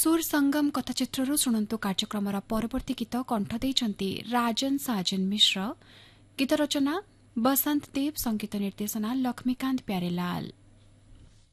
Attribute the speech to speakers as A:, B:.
A: सुर संगम कथाचित्रु शुणु कार्यक्रम परवर्ती गीत कंठ देइछन्ति राजन साजन मिश्र। गीत रचना बसंत देव, संगीत निर्देशना लक्ष्मीकांत प्यारेलाल।